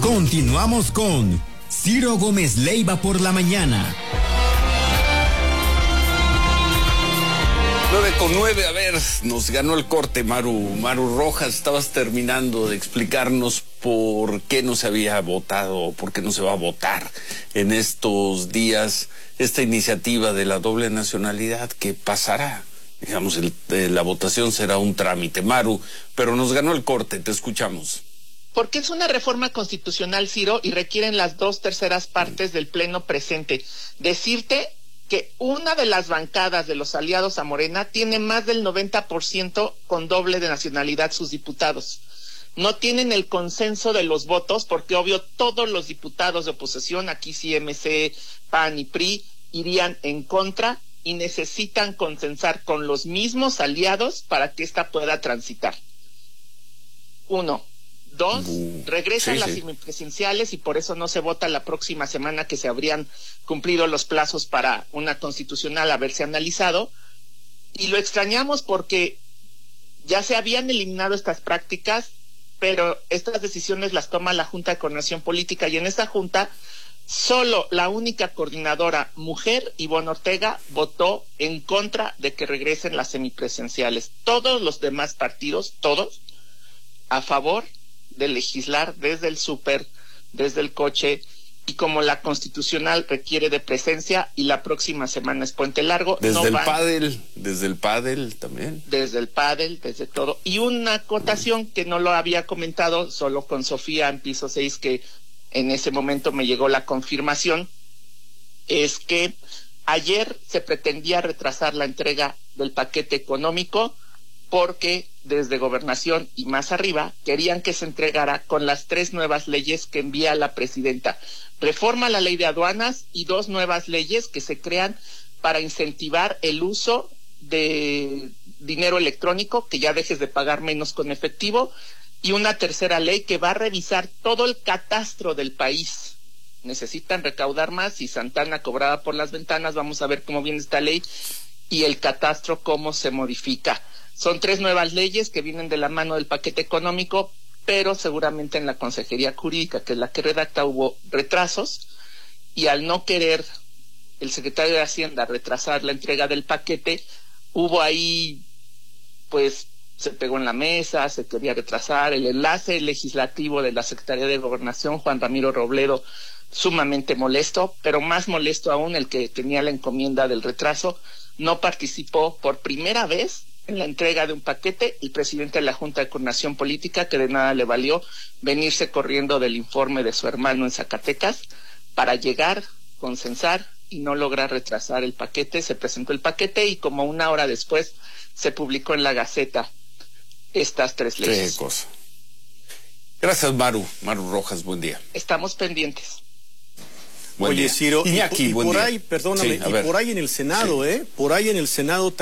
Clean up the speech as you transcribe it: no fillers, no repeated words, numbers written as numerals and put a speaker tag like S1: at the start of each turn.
S1: Continuamos con Ciro Gómez Leiva por la mañana.
S2: 9:09, a ver, nos ganó el corte Maru Rojas. Estabas terminando de explicarnos por qué no se había votado o por qué no se va a votar en estos días esta iniciativa de la doble nacionalidad. ¿Qué pasará? Digamos, la votación será un trámite, Maru, pero nos ganó el corte, te escuchamos.
S3: Porque es una reforma constitucional, Ciro, y requieren las 2/3 partes del pleno presente. Decirte que una de las bancadas de los aliados a Morena tiene más del 90% con doble de nacionalidad sus diputados. No tienen el consenso de los votos porque, obvio, todos los diputados de oposición, aquí sí MC, PAN y PRI, irían en contra y necesitan consensar con los mismos aliados para que esta pueda transitar. 1. 2, regresan las semipresidenciales y por eso no se vota la próxima semana, que se habrían cumplido los plazos para una constitucional haberse analizado. Y lo extrañamos porque ya se habían eliminado estas prácticas, pero estas decisiones las toma la Junta de Coordinación Política, y en esta junta solo la única coordinadora mujer, Ivonne Ortega, votó en contra de que regresen las semipresidenciales. Todos los demás partidos, todos, a favor de legislar desde el súper, desde el coche, y como la constitucional requiere de presencia y la próxima semana es puente largo.
S2: Desde el pádel también.
S3: Desde el pádel, desde todo. Y una acotación que no lo había comentado, solo con Sofía en piso 6, que en ese momento me llegó la confirmación, es que ayer se pretendía retrasar la entrega del paquete económico porque desde Gobernación y más arriba querían que se entregara con las 3 nuevas leyes que envía la presidenta. Reforma a la ley de aduanas y 2 nuevas leyes que se crean para incentivar el uso de dinero electrónico, que ya dejes de pagar menos con efectivo, y una tercera ley que va a revisar todo el catastro del país. Necesitan recaudar más y Santana cobraba por las ventanas. Vamos a ver cómo viene esta ley y el catastro cómo se modifica. Son 3 nuevas leyes que vienen de la mano del paquete económico, pero seguramente en la Consejería Jurídica, que es la que redacta, hubo retrasos, y al no querer el secretario de Hacienda retrasar la entrega del paquete, hubo ahí, pues, se pegó en la mesa, se quería retrasar. El enlace legislativo de la Secretaría de Gobernación, Juan Ramiro Robledo, sumamente molesto, pero más molesto aún el que tenía la encomienda del retraso, no participó por primera vez en la entrega de un paquete, el presidente de la Junta de Coordinación Política, que de nada le valió venirse corriendo del informe de su hermano en Zacatecas para llegar, consensar y no lograr retrasar el paquete. Se presentó el paquete y como una hora después se publicó en la Gaceta estas 3 leyes.
S2: Qué cosa. Gracias, Maru Rojas, buen día.
S3: Estamos pendientes.
S4: Oye, Ciro,
S2: y
S4: por ahí, perdóname, sí, y por ahí en el Senado, por ahí en el Senado